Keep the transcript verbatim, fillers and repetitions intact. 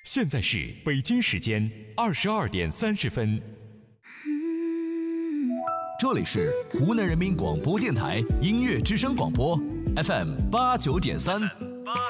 现在是北京时间二十二点三十分。 这里是湖南人民广播电台音乐之声广播 F M 八九点三。